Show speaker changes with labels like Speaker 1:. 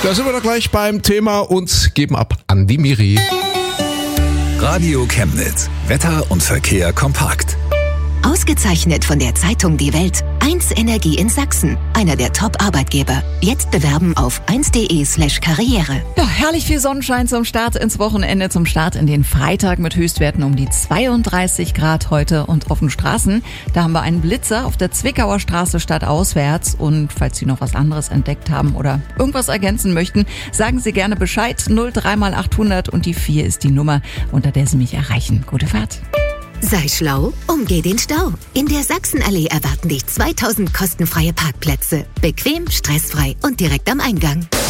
Speaker 1: Da sind wir doch gleich beim Thema und geben ab an die Miri.
Speaker 2: Radio Chemnitz. Wetter und Verkehr kompakt.
Speaker 3: Ausgezeichnet von der Zeitung Die Welt. 1 Energie in Sachsen. Einer der Top-Arbeitgeber. Jetzt bewerben auf 1.de/Karriere.
Speaker 4: Ja, herrlich viel Sonnenschein zum Start ins Wochenende, zum Start in den Freitag mit Höchstwerten um die 32 Grad heute und auf den Straßen. Da haben wir einen Blitzer auf der Zwickauer Straße stadtauswärts. Und falls Sie noch was anderes entdeckt haben oder irgendwas ergänzen möchten, sagen Sie gerne Bescheid. 03x800 und die 4 ist die Nummer, unter der Sie mich erreichen. Gute Fahrt.
Speaker 3: Sei schlau, umgeh den Stau. In der Sachsenallee erwarten dich 2000 kostenfreie Parkplätze. Bequem, stressfrei und direkt am Eingang.